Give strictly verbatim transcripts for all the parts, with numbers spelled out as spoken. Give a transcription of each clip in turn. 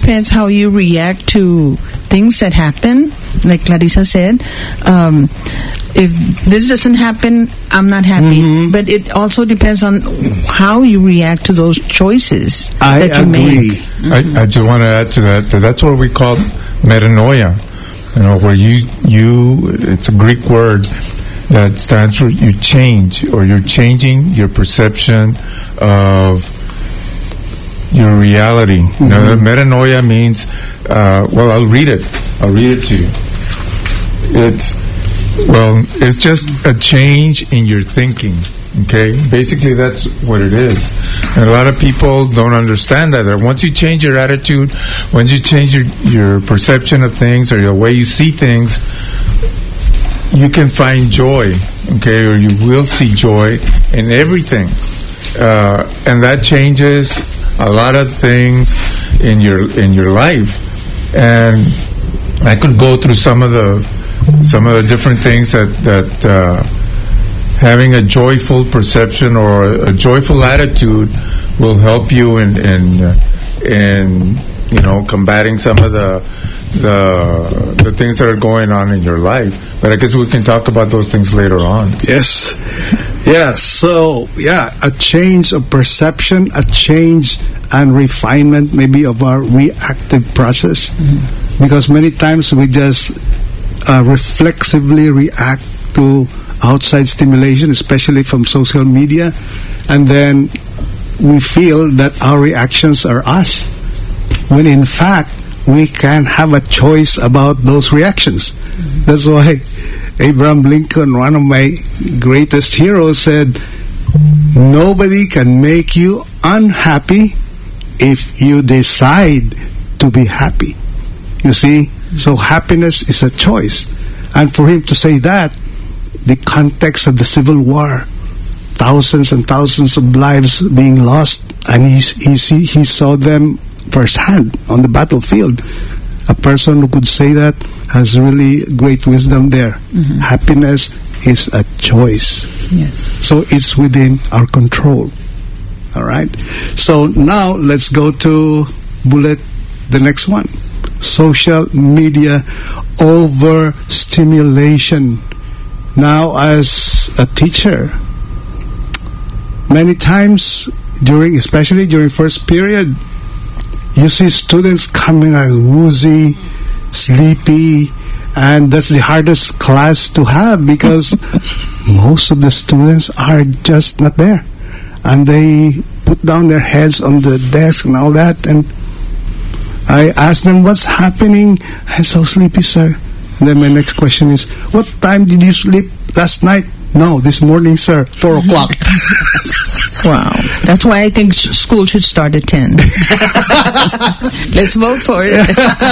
depends how you react to things that happen. Like Clarissa said, um, if this doesn't happen, I'm not happy. Mm-hmm. But it also depends on how you react to those choices I that you agree. make. Mm-hmm. I, I just want to add to that, that that's what we call metanoia. You know, where you, you, it's a Greek word that stands for you change, or you're changing your perception of your reality. Mm-hmm. Now, metanoia means, uh, well, I'll read it. I'll read it to you. It's, well, it's just a change in your thinking. Okay, basically that's what it is. And a lot of people don't understand that. That once you change your attitude, once you change your, your perception of things or your way you see things, you can find joy, okay, or you will see joy in everything. Uh, and that changes a lot of things in your in your life. And I could go through some of the some of the different things that that uh, having a joyful perception or a, a joyful attitude will help you in in uh, in you know combating some of the the the things that are going on in your life. But I guess we can talk about those things later on. Yes. Yes. So, yeah, a change of perception, a change and refinement maybe of our reactive process. Mm-hmm. Because many times we just uh, reflexively react to outside stimulation, especially from social media, and then we feel that our reactions are us, when in fact we can have a choice about those reactions. Mm-hmm. That's why Abraham Lincoln, one of my greatest heroes, said, nobody can make you unhappy if you decide to be happy. You see? So happiness is a choice. And for him to say that, the context of the Civil War, thousands and thousands of lives being lost, and he, he, he saw them firsthand on the battlefield. A person who could say that has really great wisdom there. Mm-hmm. Happiness is a choice. Yes. So it's within our control. All right? So now let's go to bullet, the next one. Social media overstimulation. Now, as a teacher, many times during, especially during first period, you see students coming out woozy, sleepy, and that's the hardest class to have because most of the students are just not there. And they put down their heads on the desk and all that. And I ask them, what's happening? I'm so sleepy, sir. And then my next question is, what time did you sleep last night? No, this morning, sir, four o'clock. Wow. That's why I think sh- school should start at ten. Let's vote for it.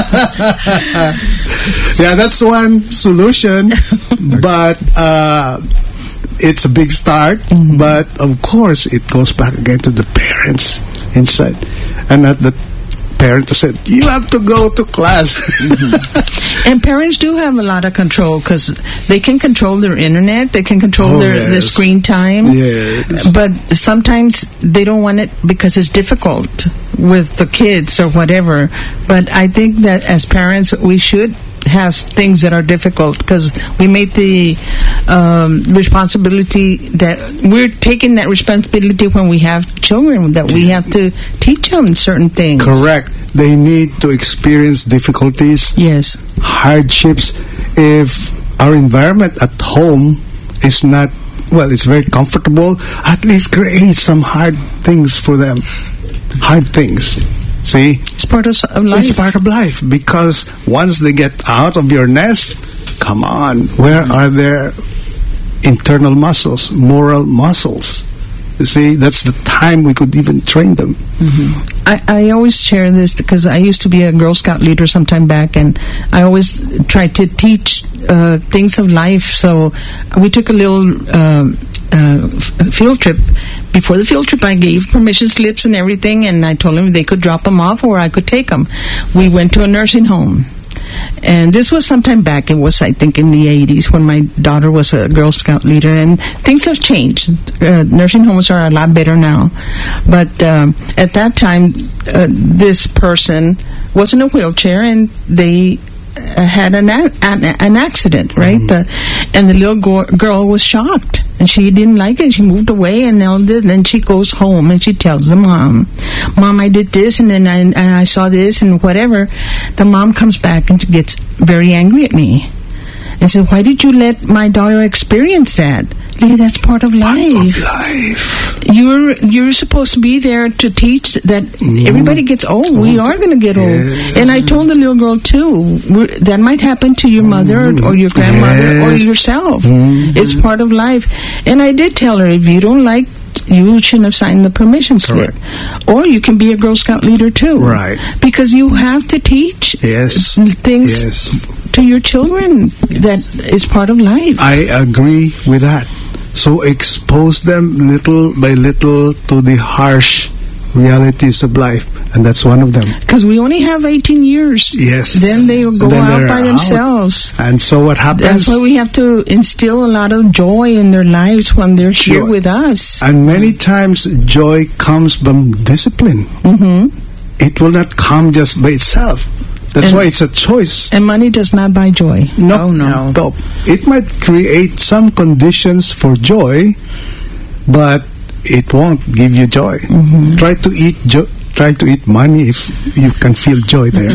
Yeah, that's one solution. But uh, it's a big start. Mm-hmm. But, of course, it goes back again to the parents inside. And not the parent who said, you have to go to class. Mm-hmm. And parents do have a lot of control because they can control their internet, they can control oh, their, yes. their screen time. Yes. But sometimes they don't want it because it's difficult with the kids or whatever. But I think that as parents, we should have things that are difficult because we made the um, responsibility that we're taking that responsibility when we have children, that we have to teach them certain things. Correct. They need to experience difficulties, yes, hardships. If our environment at home is not, well, it's very comfortable, at least create some hard things for them. Hard things. See? It's part of life. It's part of life because once they get out of your nest, come on, where mm-hmm. are their internal muscles, moral muscles? You see, that's the time we could even train them. Mm-hmm. I, I always share this because I used to be a Girl Scout leader some time back, and I always tried to teach uh, things of life. So we took a little um, uh, f- field trip. Before the field trip, I gave permission slips and everything, and I told them they could drop them off or I could take them. We went to a nursing home. And this was sometime back. It was, I think, in the eighties when my daughter was a Girl Scout leader. And things have changed. Uh, nursing homes are a lot better now. But um, at that time, uh, this person was in a wheelchair, and they uh, had an, a- an an accident, right? Mm-hmm. The, and the little go- girl was shocked. And she didn't like it. She moved away and all this. And then she goes home and she tells the mom, Mom, I did this and then I, and I saw this and whatever. The mom comes back and gets very angry at me. And says, why did you let my daughter experience that? Lee, that's part of life. Part of life. You're you're supposed to be there to teach that mm. everybody gets old. We are going to get yes. old. And I told the little girl, too, that might happen to your mother mm. or your grandmother yes. or yourself. Mm-hmm. It's part of life. And I did tell her, if you don't like, you shouldn't have signed the permission slip. Correct. Or you can be a Girl Scout leader, too. Right. Because you have to teach yes. things yes. to your children that is part of life. I agree with that. So expose them little by little to the harsh realities of life, and that's one of them. Because we only have eighteen years. Yes. Then they go then out by out. themselves. And so what happens? That's why we have to instill a lot of joy in their lives when they're joy. here with us. And many times joy comes from discipline. Mm-hmm. It will not come just by itself. That's and, why it's a choice. And money does not buy joy. No, oh, no. no. It might create some conditions for joy, but it won't give you joy. Mm-hmm. Try to eat jo- try to eat money if you can feel joy there.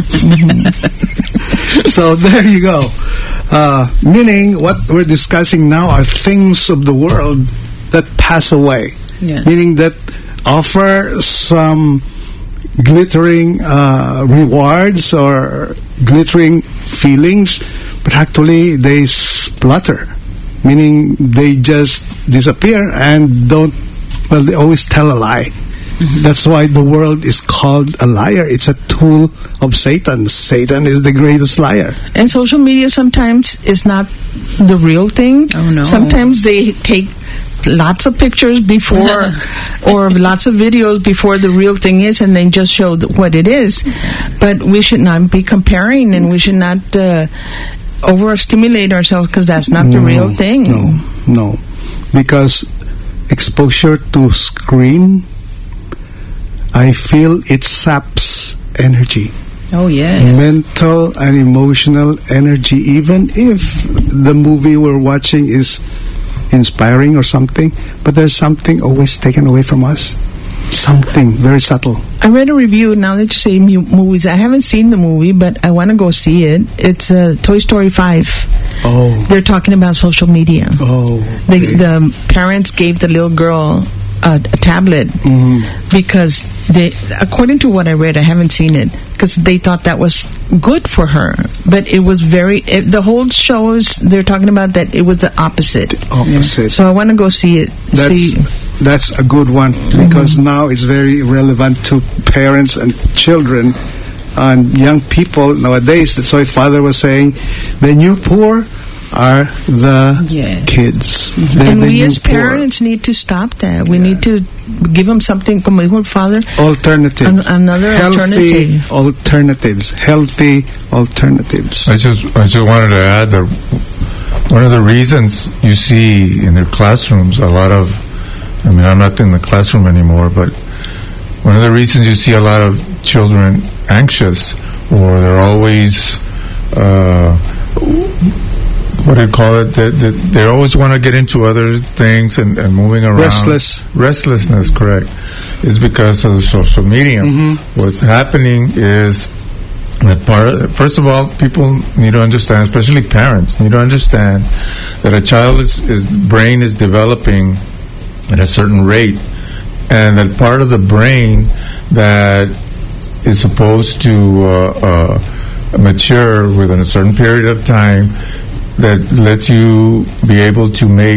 Mm-hmm. So there you go. Uh, meaning what we're discussing now are things of the world that pass away. Yeah. Meaning that offer some glittering uh, rewards or glittering feelings, but actually they splutter, meaning they just disappear and don't, well, they always tell a lie. Mm-hmm. That's why the world is called a liar. It's a tool of Satan. Satan is the greatest liar. And social media sometimes is not the real thing. Oh, no. Sometimes they take lots of pictures before or lots of videos before the real thing is, and they just show what it is. But we should not be comparing, and we should not uh, overstimulate ourselves, because that's not the no, real thing. No, no. Because exposure to screen, I feel it saps energy. Oh, yes. Mental and emotional energy, even if the movie we're watching is inspiring or something, but there's something always taken away from us. Something very subtle. I read a review, now that you say mu- movies, I haven't seen the movie, but I want to go see it. It's uh, Toy Story five. Oh. They're talking about social media. Oh. Okay. The, the parents gave the little girl a, a tablet mm. because they, according to what I read, I haven't seen it, because they thought that was good for her. But it was very, it, the whole show is, they're talking about that it was the opposite. The opposite. So I want to go see it. That's, see. that's a good one, because mm-hmm. now it's very relevant to parents and children and young people nowadays. That's why Father was saying the new poor are the yes. kids. Mm-hmm. And we as parents poor. need to stop that. We yeah. need to give them something, como dijo el Father, alternative. An- another healthy alternative. alternatives. Healthy alternatives. I just, I just wanted to add that one of the reasons you see in their classrooms a lot of, I mean, I'm not in the classroom anymore, but one of the reasons you see a lot of children anxious, or they're always, uh, what do you call it? They, they, they always want to get into other things and, and moving around. Restless. Restlessness, correct. Is because of the social media. Mm-hmm. What's happening is that part of, first of all, people need to understand, especially parents, need to understand that a child's is, brain is developing at a certain rate, and that part of the brain that is supposed to uh, uh, mature within a certain period of time, that lets you be able to make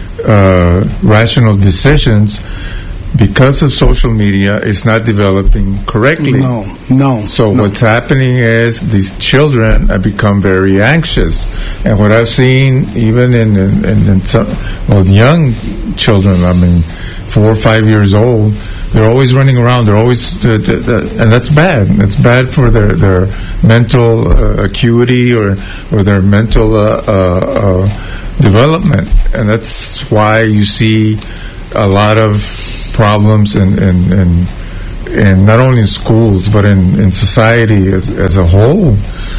uh, rational decisions, because of social media, is not developing correctly. No, no. So no. what's happening is these children have become very anxious, and what I've seen, even in in, in, in some well, young children, I mean, four or five years old, they're always running around. They're always, uh, uh, uh, and that's bad. That's bad for their their mental uh, acuity or or their mental uh, uh, uh, development. And that's why you see a lot of problems in in, in, in not only in schools but in, in society as as a whole.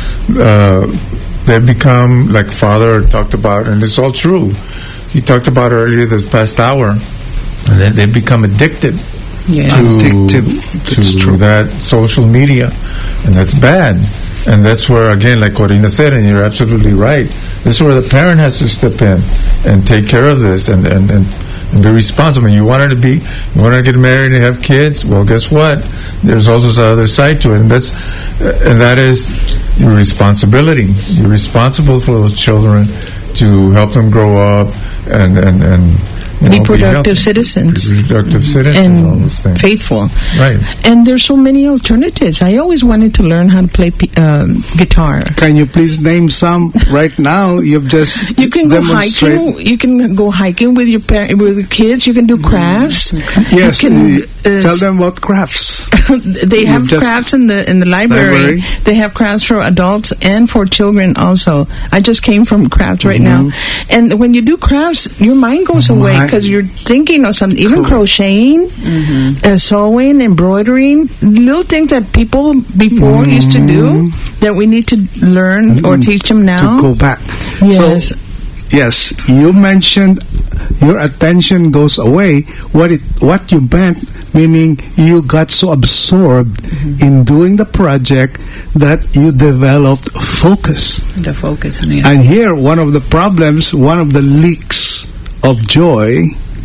Uh, they become, like Father talked about, and it's all true. He talked about earlier this past hour, and then they become addicted Yes. to, Addictive. It's to true. that social media, and that's bad. And that's where, again, like Corina said, and you're absolutely right, this is where the parent has to step in and take care of this and, and, and, and be responsible. You wanted to be, you want to get married and have kids, well, guess what? There's also this other side to it, and that's, and that is your responsibility. You're responsible for those children to help them grow up and, and, and you Be know, productive healthy. citizens. Be productive citizens, And all those things. faithful. Right. And there's so many alternatives. I always wanted to learn how to play p- um, guitar. Can you please name some right now? You've just You can go demonstrate- hiking. You can go hiking with your par- with the kids. You can do crafts. Yes, You can, uh, uh, tell them about crafts. they have just- crafts in the in the library. Library. They have crafts for adults and for children also. I just came from crafts right now, and when you do crafts, your mind goes away My- because you're thinking of something. Even crocheting, uh, sewing, embroidering, little things that people before used to do that we need to learn or teach them now. To go back. Yes. So, yes, you mentioned your attention goes away. What it what you meant, meaning you got so absorbed in doing the project that you developed focus. The focus. Yeah. And here, one of the problems, one of the leaks of joy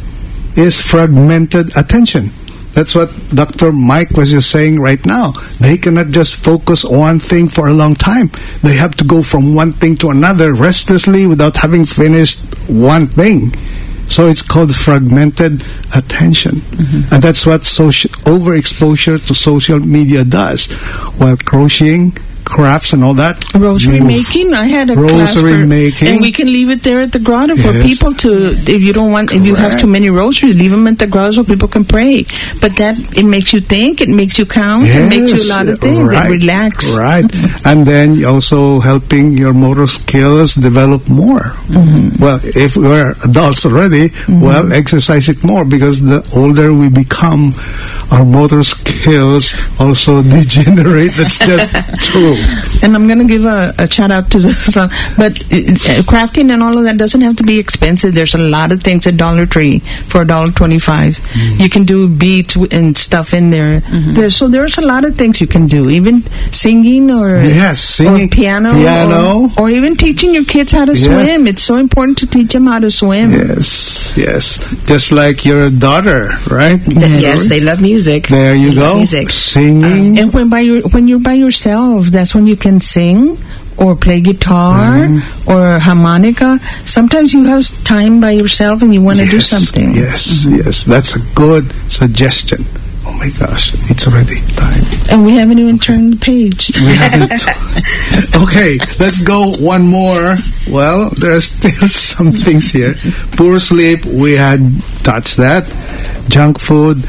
is fragmented attention. That's what Doctor Mike was just saying right now. They cannot just focus on one thing for a long time. They have to go from one thing to another restlessly without having finished one thing. So it's called fragmented attention. And that's what social overexposure to social media does. While crocheting, crafts and all that. Rosary you- making. I had a class Rosary for, making. and we can leave it there at the grotto for Yes. people to. If you don't want, if you have Correct. too many rosaries, leave them at the grotto so people can pray. But that it makes you think, it makes you count, it makes you a lot of things. right, It relax. Right. And then you're also helping your motor skills develop more. Mm-hmm. Well, if we're adults already, well, exercise it more because the older we become, our motor skills also degenerate. That's just true. And I'm going to give a, a shout out to this song. But uh, uh, crafting and all of that doesn't have to be expensive. There's a lot of things at Dollar Tree for a dollar twenty-five. You can do beats w- and stuff in there. There's, so there's a lot of things you can do. Even singing or Yes, singing, or piano, piano. Or, or even teaching your kids how to Yes. swim. It's so important to teach them how to swim. Yes, yes. Just like your daughter, right? Yes, they love music. There you They love go. Music. Singing. And when by your when you're by yourself, that's when you can sing or play guitar or harmonica. Sometimes you have time by yourself and you want to do Yes, something. Yes, yes. That's a good suggestion. Oh my gosh, it's already time. And we haven't even turned the page. We haven't. Okay, let's go one more. Well, there are still some things here. Poor sleep, we had touched that. Junk food,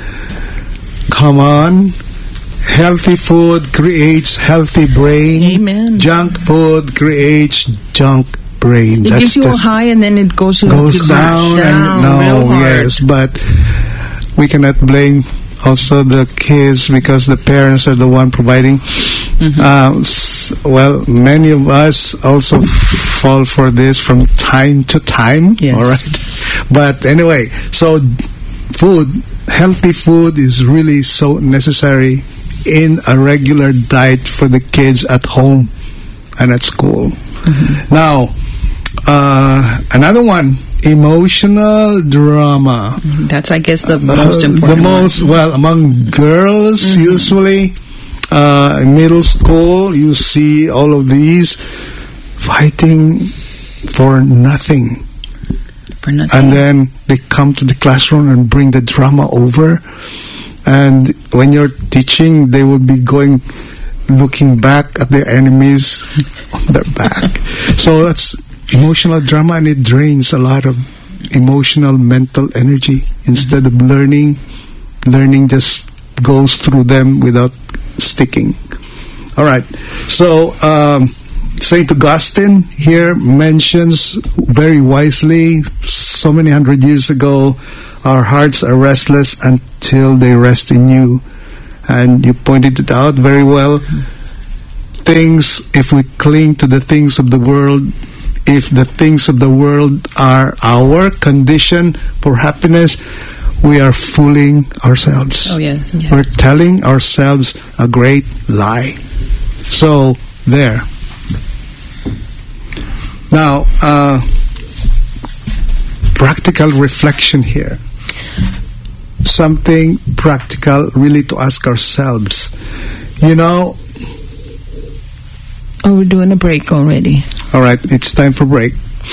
come on. Healthy food creates healthy brain. Amen. Junk food creates junk brain. It That's gives you a just- high and then it goes, goes gives down, you down and real no, hard. yes, but we cannot blame also the kids because the parents are the one providing. Um, s- well, many of us also f- fall for this from time to time. Yes. All right, but anyway, so food, healthy food is really so necessary in a regular diet for the kids at home and at school. Now, uh, another one, emotional drama. That's, I guess, the most Uh, important The most, well, among girls, usually, uh, in middle school, you see all of these fighting for nothing. one. For nothing. And then they come to the classroom and bring the drama over. And when you're teaching, they will be going, looking back at their enemies on their back. So that's emotional drama, and it drains a lot of emotional, mental energy. Instead of learning, learning just goes through them without sticking. All right. So um, Saint Augustine here mentions very wisely, so many hundred years ago, our hearts are restless until they rest in you. And you pointed it out very well. Things, if we cling to the things of the world, if the things of the world are our condition for happiness, we are fooling ourselves. Oh, yes. yes. We're telling ourselves a great lie. So, there. Now, uh, practical reflection here. Something practical really to ask ourselves. You know... Oh, we're doing a break already. All right, it's time for break.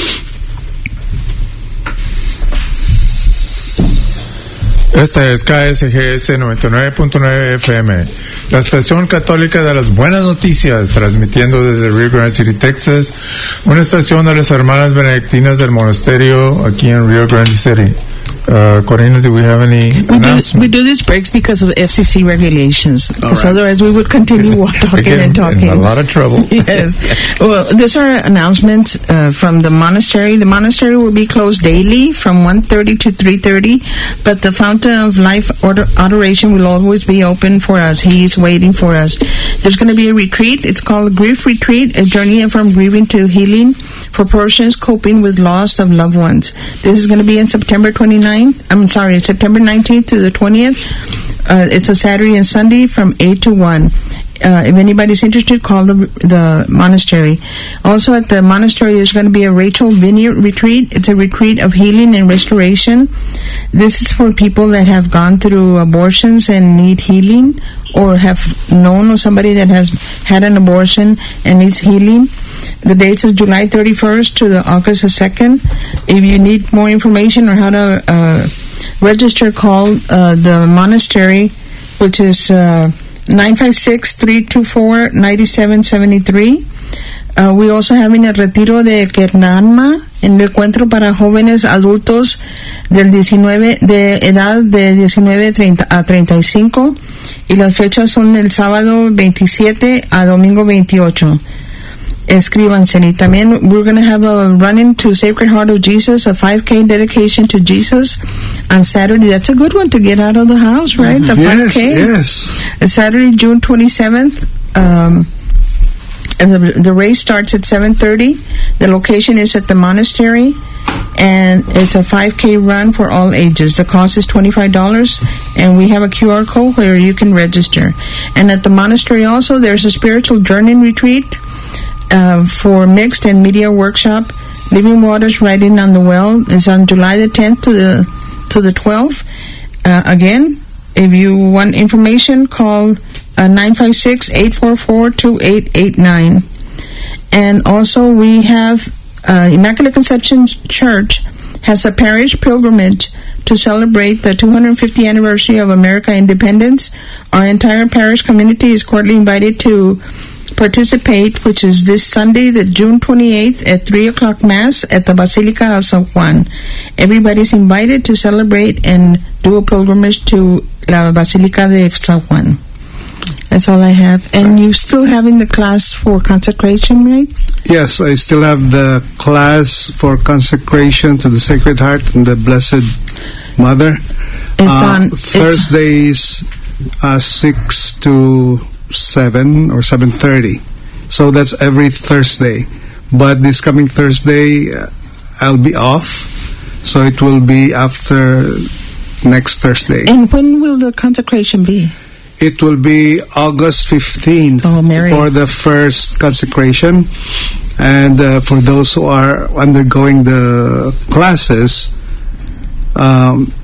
Esta es K S G S noventa y nueve punto nueve F M, la estación católica de las buenas noticias, transmitiendo desde Rio Grande City, Texas, una estación de las hermanas benedictinas del monasterio aquí en Rio Grande City. Uh, Corina, do we have any we announcements? do, we do these breaks because of F C C regulations. Because right. otherwise we would continue talking Again, and talking. in a lot of trouble. Yes. Well, these are announcements uh, from the monastery. The monastery will be closed daily from one thirty to three thirty, but the Fountain of Life order, Adoration will always be open for us. He's waiting for us. There's going to be a retreat. It's called Grief Retreat, a journey from grieving to healing for persons coping with loss of loved ones. This is going to be on September twenty-ninth. I'm sorry, September nineteenth to the twentieth. Uh, it's a Saturday and Sunday from eight to one. Uh, if anybody's interested, call the the monastery. Also at the monastery, there's going to be a Rachel Vineyard retreat. It's a retreat of healing and restoration. This is for people that have gone through abortions and need healing, or have known of somebody that has had an abortion and needs healing. The dates is July thirty-first to the August the second. If you need more information or how to uh, register, call uh, the monastery, which is uh, nine five six, three two four, nine seven seven three. Uh, we also having a retiro de Kernanma, en el encuentro para jóvenes adultos del diecinueve, de edad de diecinueve a treinta y cinco, y las fechas son el sábado veintisiete a domingo veintiocho. Escríbanse. Y también we're going to have a run-in to Sacred Heart of Jesus, a five K dedication to Jesus on Saturday. That's a good one to get out of the house, right? Mm-hmm. A yes, five K. yes. Saturday, June twenty-seventh. Um, and the, the race starts at seven thirty. The location is at the monastery, and it's a five K run for all ages. The cost is twenty-five dollars, and we have a Q R code where you can register. And at the monastery also, there's a spiritual journey retreat uh, for mixed and media workshop. Living Waters Writing on the Well is on July the tenth to the to the twelfth. Uh, again, if you want information, call uh, nine five six, eight four four, two eight eight nine. And also we have uh, Immaculate Conception Church has a parish pilgrimage to celebrate the two hundred fiftieth anniversary of American independence. Our entire parish community is cordially invited to participate, which is this Sunday, the June twenty-eighth at three o'clock Mass at the Basilica of San Juan. Everybody's invited to celebrate and do a pilgrimage to La Basilica de San Juan. That's all I have. And you still having the class for consecration, right? Yes, I still have the class for consecration to the Sacred Heart and the Blessed Mother. It's uh, on Thursdays, uh, six to seven or seven thirty. So that's every Thursday. But this coming Thursday, uh, I'll be off. So it will be after next Thursday. And when will the consecration be? It will be August fifteenth oh, Mary. for the first consecration. And uh, for those who are undergoing the classes, um,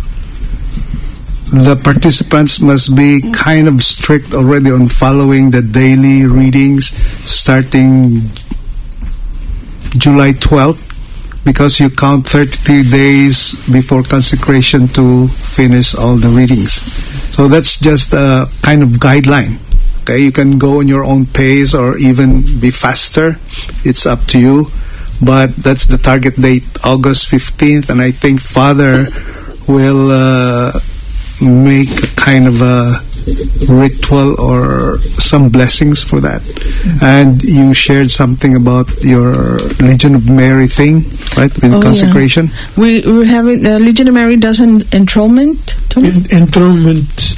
the participants must be kind of strict already on following the daily readings starting July twelfth, because you count thirty-three days before consecration to finish all the readings. So that's just a kind of guideline. Okay, you can go on your own pace or even be faster. It's up to you. But that's the target date, August fifteenth, and I think Father will uh, make a kind of a ritual or some blessings for that. And you shared something about your Legion of Mary thing, right? With Oh, consecration. yeah. We we're having the Legion of Mary does an enthronement. Tony? En- enthronement.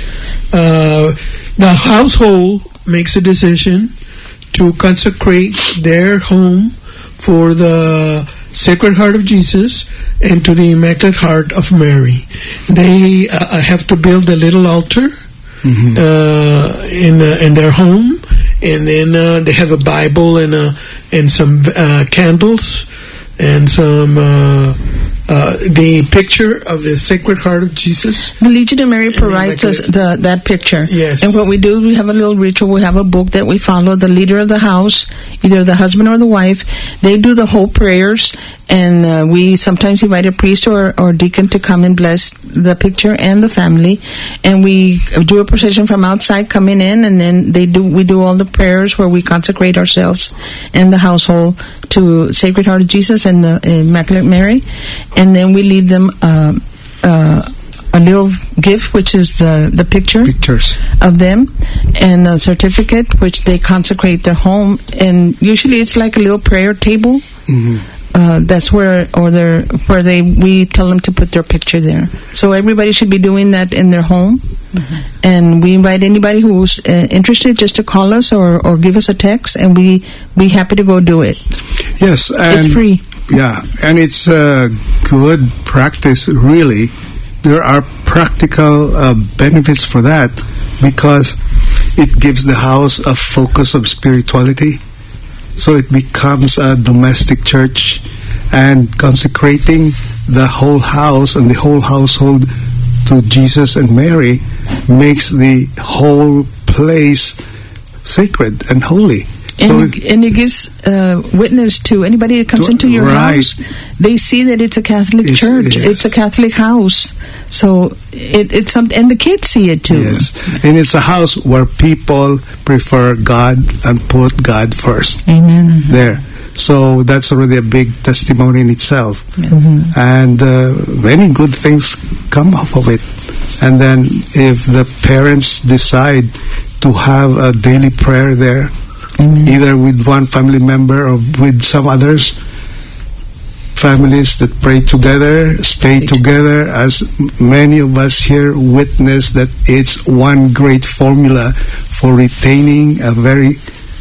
Uh, the household makes a decision to consecrate their home for the Sacred Heart of Jesus and to the Immaculate Heart of Mary. They uh, have to build a little altar Mm-hmm. uh, in uh, in their home, and then uh, they have a Bible and uh, and some uh, candles and some uh, uh, the picture of the Sacred Heart of Jesus. The Legion of Mary And provides us the that picture. Yes. And what we do, we have a little ritual. We have a book that we follow. The leader of the house, either the husband or the wife, they do the whole prayers, and uh, we sometimes invite a priest or, or deacon to come and bless the picture and the family. And we do a procession from outside coming in, and then they do we do all the prayers where we consecrate ourselves and the household to Sacred Heart of Jesus and the Immaculate Mary. And then we leave them uh, uh, a little gift, which is uh, the picture Pictures. of them, and a certificate, which they consecrate their home. And usually it's like a little prayer table. Mm-hmm. Uh, that's where, or their, where they, we tell them to put their picture there. So everybody should be doing that in their home. Mm-hmm. And we invite anybody who's uh, interested just to call us or, or give us a text, and we be happy to go do it. Yes, and It's free. Yeah, and it's a good practice, really. There are practical uh, benefits for that because it gives the house a focus of spirituality. So it becomes a domestic church, and consecrating the whole house and the whole household to Jesus and Mary makes the whole place sacred and holy. So And, and it gives uh, witness to anybody that comes To- into your right. house. They see that it's a Catholic It's- church. yes. It's a Catholic house. So it, it's something, and the kids see it too. yes, and it's a house where people prefer God and put God first. Amen. There. So that's already a big testimony in itself. Mhm. And uh, many good things come off of it. And then if the parents decide to have a daily prayer there, Amen. either with one family member or with some others, families that pray together, stay together, as m- many of us here witness that it's one great formula for retaining a very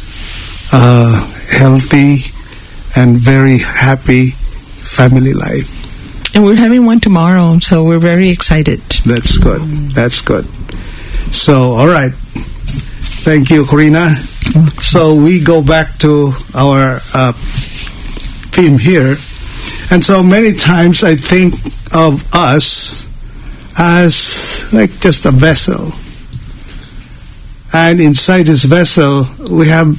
uh, healthy and very happy family life. And we're having one tomorrow, so we're very excited. That's good. That's good. So, all right. Thank you, Corina. So we go back to our uh, theme here. And so many times I think of us as like just a vessel. And inside this vessel, we have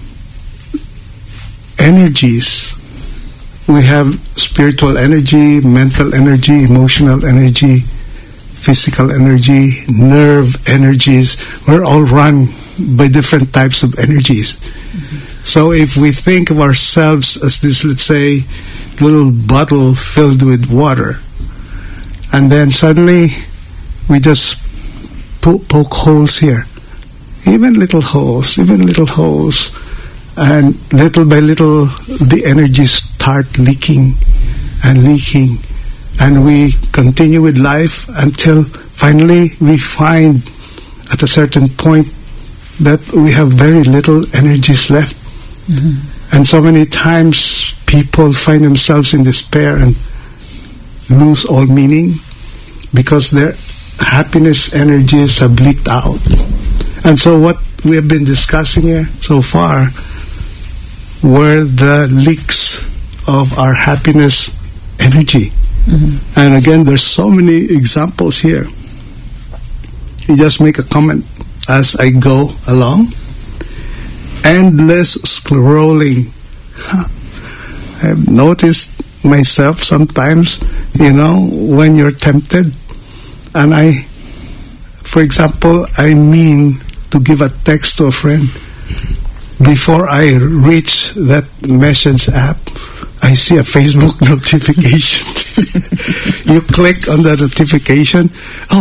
energies. We have spiritual energy, mental energy, emotional energy, physical energy, nerve energies. We're all run by different types of energies. Mm-hmm. So if we think of ourselves as this, let's say, little bottle filled with water, and then suddenly we just po- poke holes here, even little holes, even little holes, and little by little the energies start leaking and leaking, and we continue with life until finally we find at a certain point that we have very little energies left. Mm-hmm. And so many times people find themselves in despair and lose all meaning because their happiness energies have leaked out. And so what we have been discussing here so far were the leaks of our happiness energy. Mm-hmm. And again, there's so many examples here. You just make a comment as I go along. Endless scrolling. Huh. I've noticed myself sometimes, you know, when you're tempted, and I, for example, I mean to give a text to a friend. Before I reach that message app, I see a Facebook notification. You click on the notification. Oh,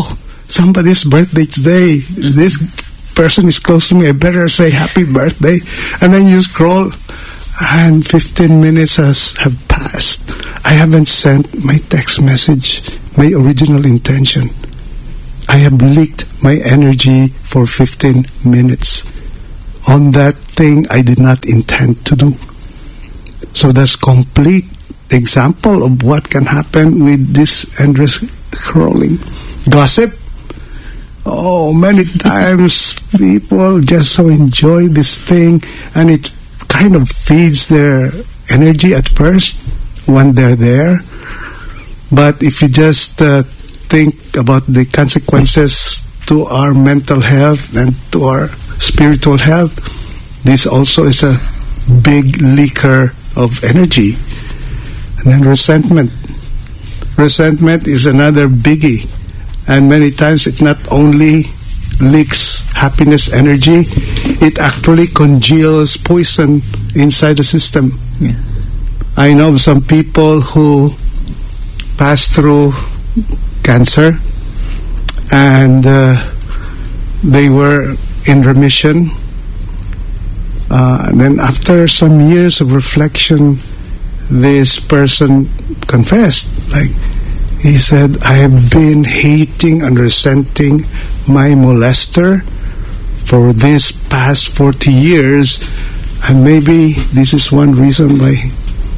somebody's birthday today. Mm-hmm. This person is close to me. I better say happy birthday. And then you scroll, and fifteen minutes has have passed. I haven't sent my text message, my original intention. I have leaked my energy for fifteen minutes on that thing I did not intend to do. So that's complete example of what can happen with this endless scrolling. Gossip. Oh, many times people just so enjoy this thing, and it kind of feeds their energy at first when they're there. But if you just uh, think about the consequences to our mental health and to our spiritual health, this also is a big leaker of energy. And then resentment. Resentment is another biggie. And many times it not only leaks happiness energy, it actually congeals poison inside the system. Yeah. I know some people who pass through cancer, and uh, they were in remission. Uh, and then after some years of reflection, this person confessed, like, he said, I have been hating and resenting my molester for this past forty years, and maybe this is one reason why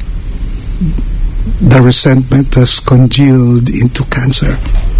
the resentment has congealed into cancer.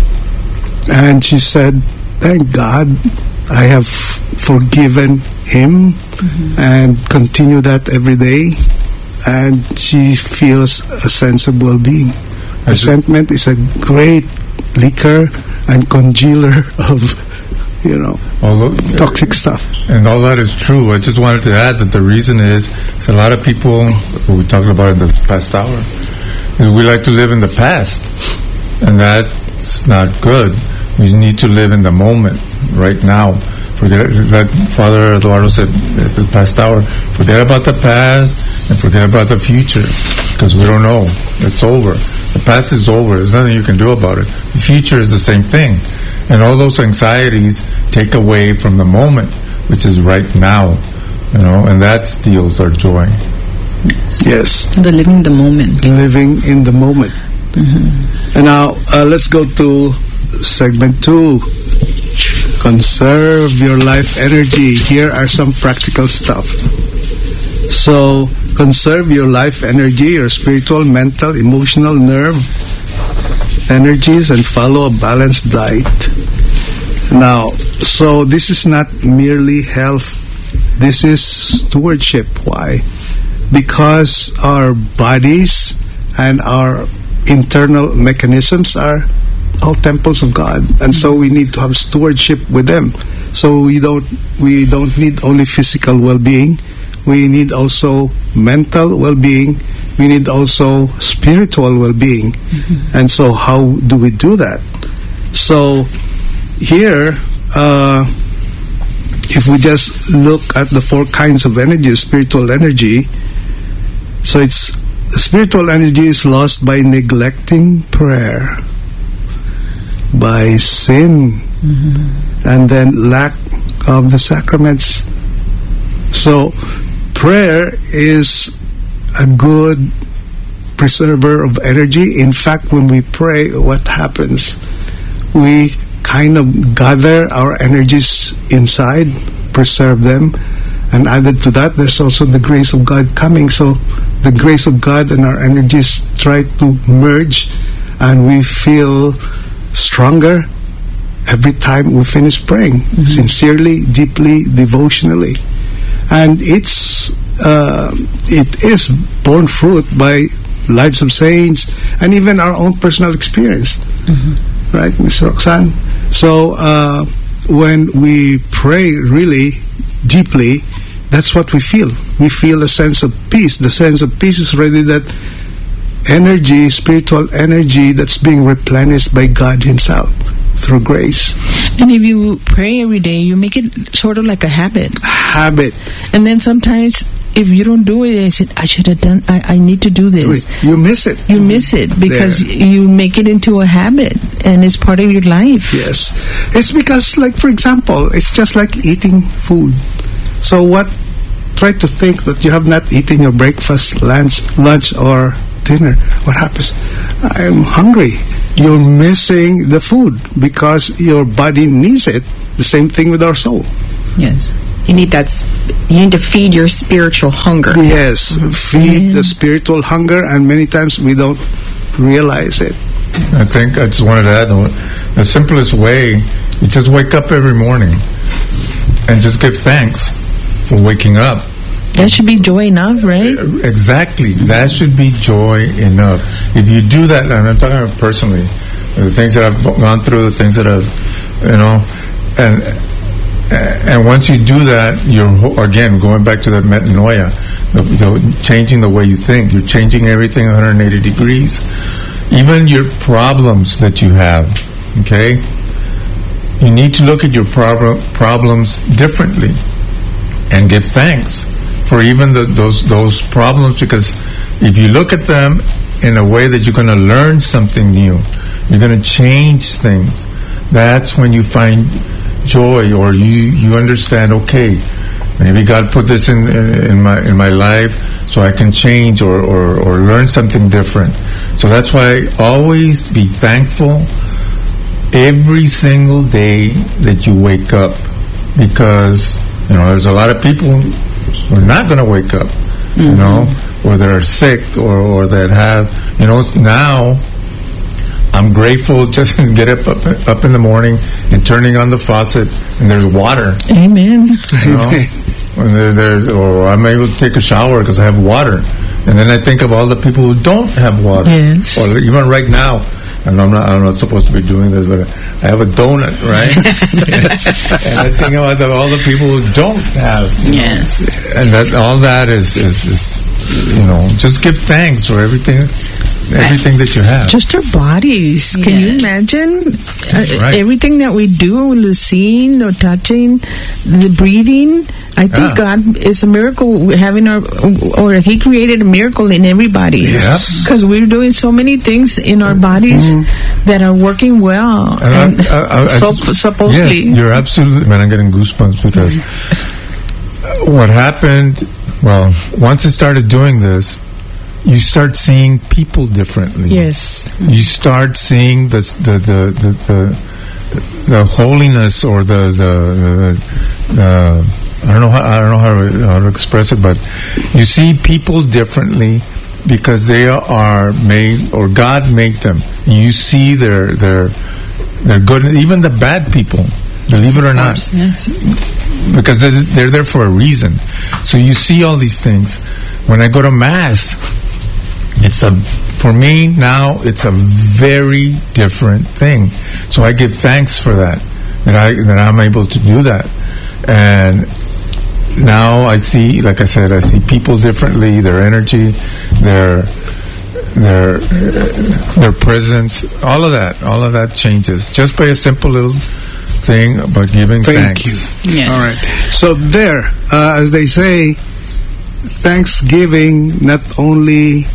And she said, thank God I have forgiven him, mm-hmm. and continue that every day, and she feels a sense of well-being. Resentment is a great leaker and congealer of, you know, Although, toxic stuff. And all that is true. I just wanted to add that the reason is, is a lot of people, we talked about in this past hour, is we like to live in the past, and that's not good. We need to live in the moment, right now. Forget, like Father Eduardo said at the past hour, forget about the past and forget about the future, because we don't know. It's over. The past is over. There's nothing you can do about it. The future is the same thing. And all those anxieties take away from the moment, which is right now, you know, and that steals our joy. Yes. Yes. The living the moment. Living in the moment. Mm-hmm. And now, uh, let's go to segment two. Conserve your life energy. Here are some practical stuff. So, conserve your life energy, your spiritual, mental, emotional, nerve energies, and follow a balanced diet. Now, so this is not merely health. This is stewardship. Why? Because our bodies and our internal mechanisms are all temples of God, and so we need to have stewardship with them. So we don't we don't need only physical well-being. We need also mental well-being. We need also spiritual well-being. Mm-hmm. And so how do we do that? So here, uh, if we just look at the four kinds of energy, spiritual energy, so it's the spiritual energy is lost by neglecting prayer, by sin, mm-hmm. and then lack of the sacraments. So prayer is a good preserver of energy. In fact, when we pray, what happens? We kind of gather our energies inside, preserve them, and added to that, there's also the grace of God coming. So the grace of God and our energies try to merge, and we feel stronger every time we finish praying, mm-hmm. sincerely, deeply, devotionally. And it's uh, it is borne fruit by lives of saints and even our own personal experience, mm-hmm. right, Miz Roxanne? So uh, when we pray really deeply, that's what we feel. We feel a sense of peace. The sense of peace is really that energy, spiritual energy that's being replenished by God Himself through grace. And if you pray every day, you make it sort of like a habit. Habit. And then sometimes if you don't do it, I said, I should have done, I, I need to do this. You miss it. You miss it because There. you make it into a habit and it's part of your life. Yes. It's because, like, for example, it's just like eating food. So what, try to think that you have not eaten your breakfast, lunch, lunch or dinner. What happens? I'm hungry. You're missing the food because your body needs it. The same thing with our soul. Yes. You need that. s- You need to feed your spiritual hunger. Yes, feed the spiritual hunger, and many times we don't realize it. I think I just wanted to add the, the simplest way. You just wake up every morning and just give thanks for waking up. That should be joy enough, right? Exactly. That should be joy enough. If you do that, and I'm talking about personally, the things that I've gone through, the things that I've, you know, and and once you do that, you're, ho- again, going back to that metanoia, the, the changing the way you think. You're changing everything one hundred eighty degrees. Even your problems that you have, okay? You need to look at your prob- problems differently and give thanks for even the, those those problems, because if you look at them in a way that you're going to learn something new, you're going to change things, that's when you find joy, or you you understand, okay, maybe God put this in in my in my life so I can change or, or, or learn something different. So that's why always be thankful every single day that you wake up, because you know there's a lot of people who are not going to wake up, mm-hmm. you know, or that are sick, or, or that have, you know, now I'm grateful just to get up, up up in the morning and turning on the faucet and there's water. Amen. You know? When there, there's, or I'm able to take a shower because I have water. And then I think of all the people who don't have water. Yes. Or even right now, and I'm not, I'm not supposed to be doing this, but I have a donut, right? And I think about the, all the people who don't have. Yes. And that all that is, is, is, you know, just give thanks for everything. Everything that you have. Just our bodies. Can you Yes. imagine uh, Right. everything that we do, the seeing, the touching, the breathing? I think Yeah. God is a miracle having our, or He created a miracle in everybody. Yes. Because we're doing so many things in our bodies that are working well. And And I- I- I so, just- supposedly. Yes, you're absolutely, man, I'm getting goosebumps because what happened, well, once I started doing this, you start seeing people differently. Yes. You start seeing the the the the, the, the holiness, or the the, the, the I don't know how, I don't know how to, how to express it, but you see people differently because they are made, or God made them. You see their their their good, even the bad people. Believe it or not, Yes. because they're, they're there for a reason. So you see all these things. When I go to Mass, it's a, for me now, it's a very different thing. So I give thanks for that, that I that I'm able to do that. And now I see, like I said, I see people differently, their energy, their their their presence, all of that, all of that changes just by a simple little thing about giving Thank thanks. you. Yes. All right. So there, uh, as they say, Thanksgiving not only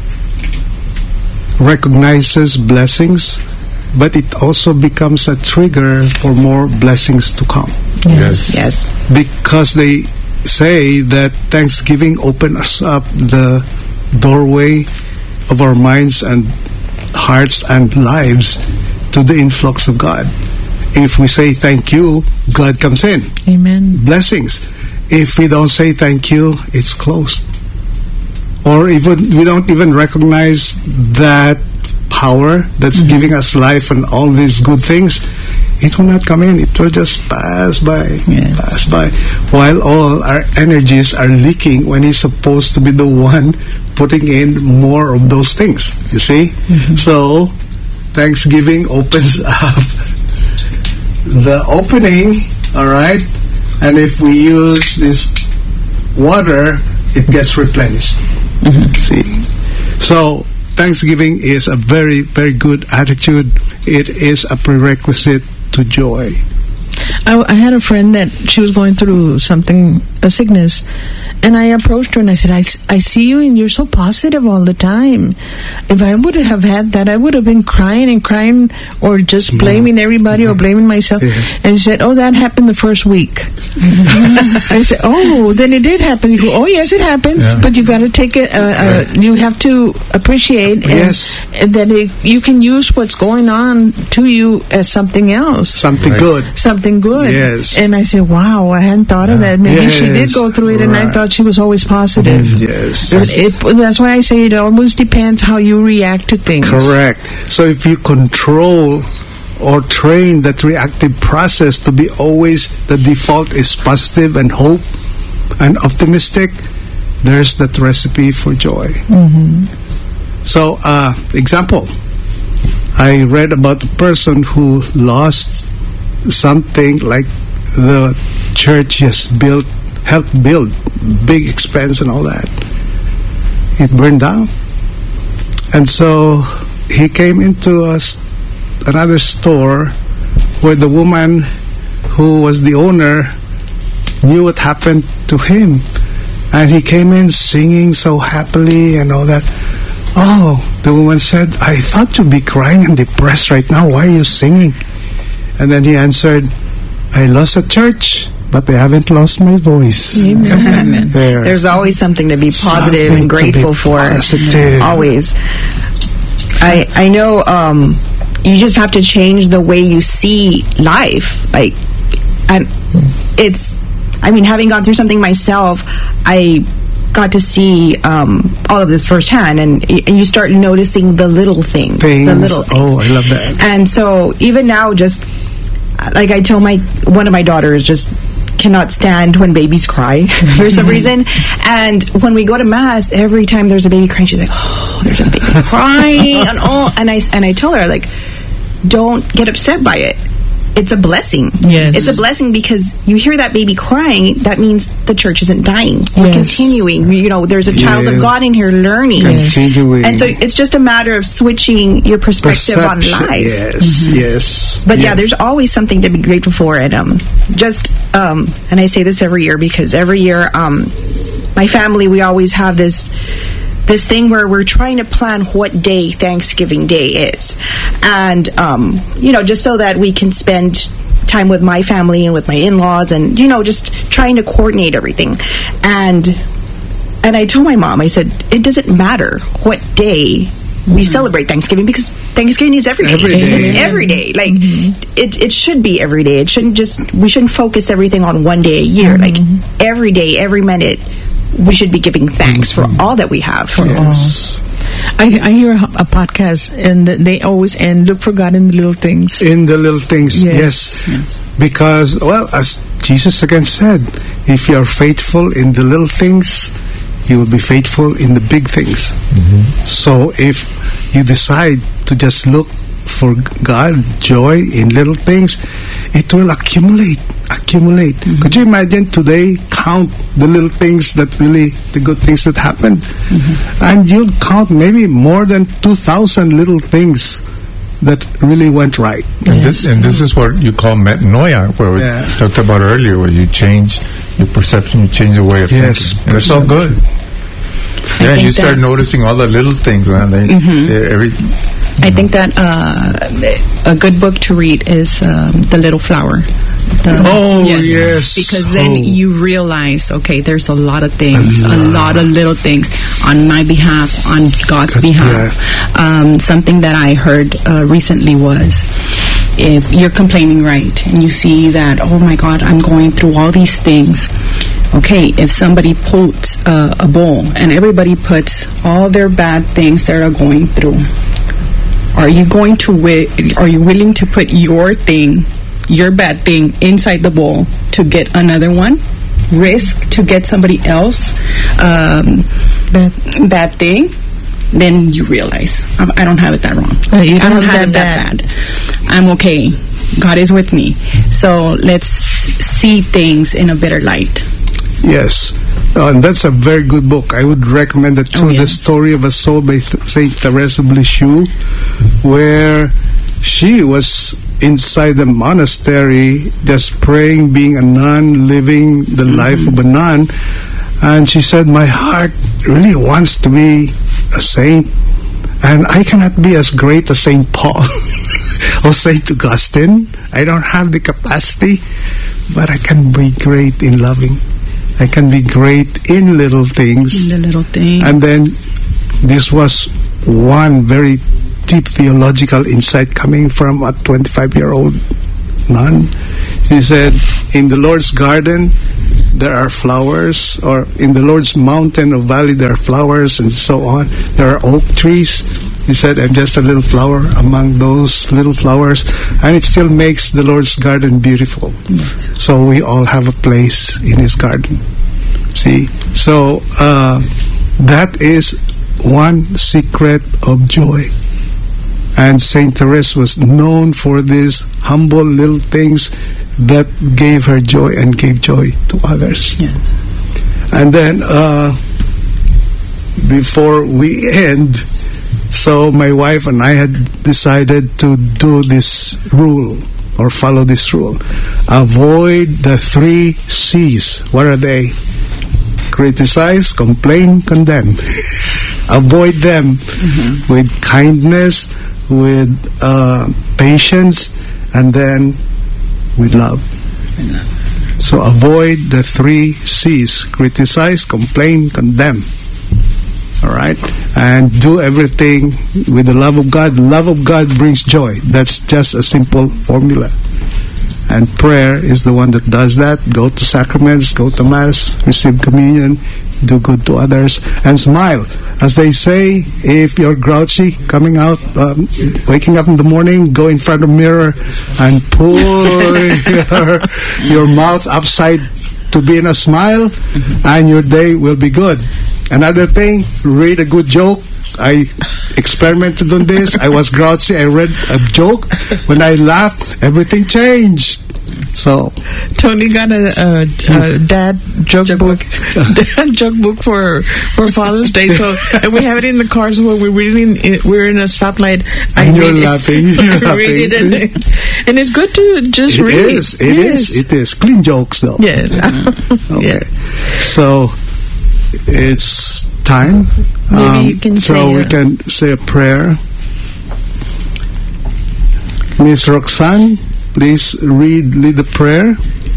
recognizes blessings, but it also becomes a trigger for more blessings to come. Yes. Yes. Because they say that Thanksgiving opens us up the doorway of our minds and hearts and lives to the influx of God. If we say thank you, God comes in. Amen. Blessings. If we don't say thank you, it's closed. Or even we don't even recognize that power that's mm-hmm. giving us life and all these good things, it will not come in. It will just pass by, Yes. pass by, while all our energies are leaking when He's supposed to be the one putting in more of those things. You see? Mm-hmm. So, Thanksgiving opens up the opening, all right? And if we use this water, it gets replenished. Mm-hmm. See? So, Thanksgiving is a very, very good attitude. It is a prerequisite to joy. I, I had a friend that she was going through something a sickness. And I approached her and I said, I, s- I see you and you're so positive all the time. If I would have had that, I would have been crying and crying or just blaming everybody or blaming myself. Yeah. And she said, oh, that happened the first week. I said, oh, then it did happen. You go, oh, yes, it happens. Yeah. But you got to take it, uh, uh, you have to appreciate and, Yes. and that it, you can use what's going on to you as something else. Something Right. good. Something good. Yes. And I said, wow, I hadn't thought of that. Maybe she did Yes. go through it, and I Right. thought she was always positive. Yes. It, it, that's why I say it always depends how you react to things. Correct. So if you control or train that reactive process to be always the default is positive and hope and optimistic, there's that recipe for joy. Mm-hmm. So, uh, example, I read about a person who lost something like the church just built, helped build, big expense and all that. It burned down. And so he came into a, s- another store where the woman who was the owner knew what happened to him. And he came in singing so happily and all that. Oh, the woman said, I thought you'd be crying and depressed right now. Why are you singing? And then he answered, I lost a church, but I haven't lost my voice. Amen. There. There's always something to be positive Something and to be grateful for. positive. Always. I I know um, you just have to change the way you see life. Like, and it's. I mean, having gone through something myself, I got to see um, all of this firsthand, and, y- and you start noticing the little things. Things. The little things. Oh, I love that. And so even now, just like I tell my one of my daughters, just cannot stand when babies cry for some reason. And when we go to mass, every time there's a baby crying, she's like, "Oh, there's a baby crying," and oh, and I and I tell her, like, don't get upset by it. It's a blessing. Yes. It's a blessing because you hear that baby crying, that means the church isn't dying. We're Yes. continuing. You know, there's a child Yeah. of God in here learning. Continuing. And so it's just a matter of switching your perspective Perception. on life. Yes, yes. But yeah, yes. there's always something to be grateful for. And um, just, um, and I say this every year because every year, um, my family, we always have this this thing where we're trying to plan what day Thanksgiving Day is. And, um, you know, just so that we can spend time with my family and with my in-laws and, you know, just trying to coordinate everything. And and I told my mom, I said, it doesn't matter what day we celebrate Thanksgiving because Thanksgiving is every day. Every day. It's every day. Like, it, it should be every day. It shouldn't just, we shouldn't focus everything on one day a year. Like, every day, every minute, we should be giving thanks for all that we have. Yes. I, I hear a, a podcast, and th- they always end, look for God in the little things. In the little things, Yes, yes. yes. Because, well, as Jesus again said, if you are faithful in the little things, you will be faithful in the big things. So if you decide to just look for God, joy in little things, it will accumulate, accumulate. Mm-hmm. Could you imagine today, count the little things that really, the good things that happened? Mm-hmm. And you'll count maybe more than two thousand little things that really went right. And, this, and this is what you call metanoia, where we Yeah. talked about earlier, where you change your perception, you change the way of Yes, thinking. And it's all good. Yeah, think you start that- noticing all the little things, man. They, they're every, I think that uh, a good book to read is um, The Little Flower. The, Oh, yes. Because then Oh. you realize, okay, there's a lot of things, a lot of little things on my behalf, on God's God's behalf. Um, something that I heard uh, recently was, if you're complaining, right, and you see that, oh my God, I'm going through all these things. Okay, if somebody puts uh, a bowl and everybody puts all their bad things that are going through, are you going to wi- are you willing to put your thing, your bad thing, inside the bowl to get another one? Risk to get somebody else um, bad, bad thing? Then you realize I'm, I don't have it that wrong. Uh, you I don't don't have have it that that bad. I'm okay. God is with me. So let's see things in a better light. Yes. Uh, and that's a very good book. I would recommend it too. Oh, The yes. Story of a Soul by Th- Saint Teresa of Lisieux, where she was inside the monastery, just praying, being a nun, living the mm-hmm. life of a nun. And she said, my heart really wants to be a saint, and I cannot be as great as Saint Paul or Saint Augustine. I don't have the capacity, but I can be great in loving. I can be great in little things. In the little things. And then this was one very deep theological insight coming from a twenty-five-year-old nun. She said, in the Lord's garden, there are flowers, or in the Lord's mountain or valley, there are flowers and so on. There are oak trees. He said, I'm just a little flower among those little flowers, and it still makes the Lord's garden beautiful. Yes. So we all have a place in His garden. See? So uh, that is one secret of joy. And Saint Therese was known for these humble little things that gave her joy and gave joy to others. Yes. And then uh, before we end, so my wife and I had decided to do this rule, or follow this rule. Avoid the three C's. What are they? Criticize, complain, condemn. Avoid them mm-hmm. with kindness, with uh, patience, and then with love. So avoid the three C's. Criticize, complain, condemn. All right? And do everything with the love of God. Love of God brings joy. That's just a simple formula. And prayer is the one that does that. Go to sacraments, go to Mass, receive communion, do good to others, and smile. As they say, if you're grouchy, coming out, um, waking up in the morning, go in front of the mirror and pull your, your mouth upside to be in a smile, mm-hmm. and your day will be good. Another thing, read a good joke. I experimented on this. I was grouchy. I read a joke. When I laughed, everything changed. So Tony got a, a, a dad joke, joke book, dad joke book for for Father's Day. So and we have it in the car. So when we're reading, it, we're in a stoplight. I and you're read laughing. It, you're I laughing. read it, and, and it's good to just it read. Is, it yes. is. It is. Clean jokes, though. Yes. Okay. Yes. So it's time. Maybe um, you can so say we a, can say a prayer. Miss Roxanne, please read lead the prayer.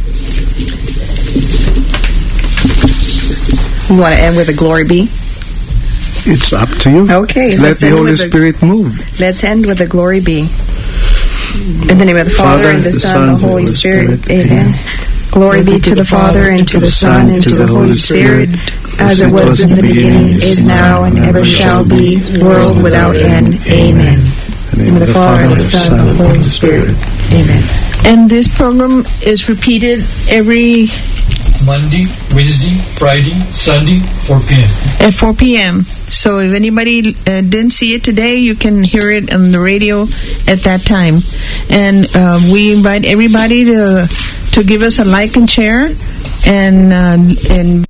You want to end with a glory be? It's up to you. Okay. Let the Holy Spirit a, move. Let's end with a glory be. In the name of the Father, Father and the, the Son, and the Holy Spirit. Spirit. Amen. Amen. Glory be to the Father, and to the Son, and to the Holy Spirit, as it was in the beginning, is now, and ever shall be, world without end. Amen. In the name of the Father, and the Son, and the Holy Spirit. Amen. And this program is repeated every Monday, Wednesday, Friday, Sunday, four p.m. At four p.m. So if anybody uh, didn't see it today, you can hear it on the radio at that time. And uh, we invite everybody to to give us a like and share, and uh, and.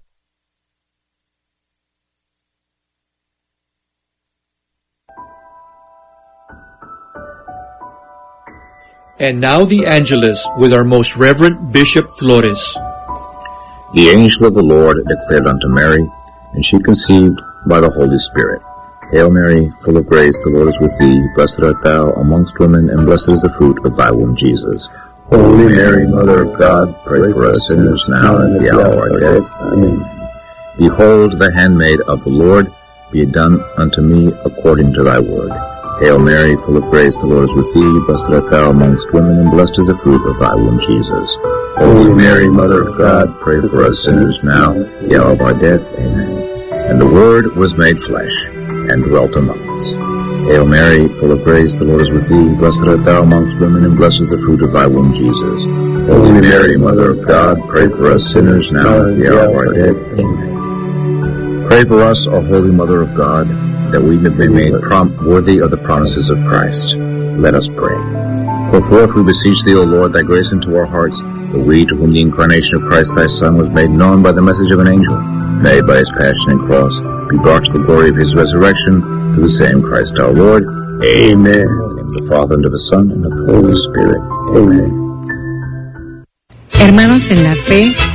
And now the Angelus with our most Reverend Bishop Flores. The angel of the Lord declared unto Mary, and she conceived by the Holy Spirit. Hail Mary, full of grace, the Lord is with thee. Blessed art thou amongst women, and blessed is the fruit of thy womb, Jesus. Holy Mary, Mother of God, pray for us sinners now and at the hour of our death. Amen. Behold, the handmaid of the Lord, be it done unto me according to thy word. Hail Mary, full of grace, the Lord is with thee. Blessed art thou amongst women, and blessed is the fruit of thy womb, Jesus. Holy Mary, Mother of God, pray for us sinners now, at the hour of our death. Amen. And the Word was made flesh, and dwelt among us. Hail Mary, full of grace, the Lord is with thee. Blessed art thou amongst women, and blessed is the fruit of thy womb, Jesus. Holy Mary, Mother of God, pray for us sinners now, at the hour of our death. Amen. Pray for us, O Holy Mother of God, that we may be made prompt worthy of the promises of Christ. Let us pray. Pour forth, we beseech thee, O Lord, thy grace into our hearts, that we, to whom the incarnation of Christ thy Son was made known by the message of an angel, may by his passion and cross be brought to the glory of his resurrection, through the same Christ our Lord. Amen. of the Father, and of the Son, and of the Holy Spirit. Amen. Hermanos en la fe,